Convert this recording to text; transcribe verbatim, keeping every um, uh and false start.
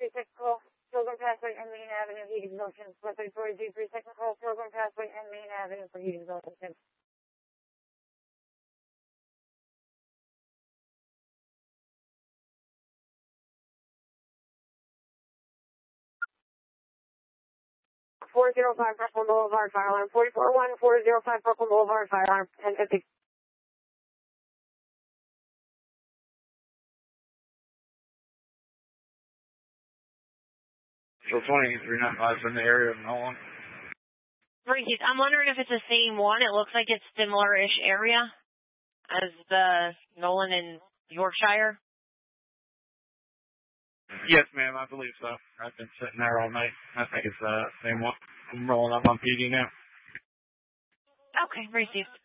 technical, Pilgrim Pathway and Main Avenue, Eatonville, Tim. one thirty-four G three technical, Pilgrim Pathway and Main Avenue for Eatonville, Tim. four zero five Brooklyn Boulevard, fire alarm. forty-four one, four zero five Brooklyn Boulevard, fire alarm. ten fifty. So twenty, three ninety-five in the area of Nolan. Reese, I'm wondering if it's the same one. It looks like it's similar-ish area as the Nolan in Yorkshire. Yes, ma'am, I believe so. I've been sitting there all night. I think it's the uh, same one. I'm rolling up on P D now. Okay, received.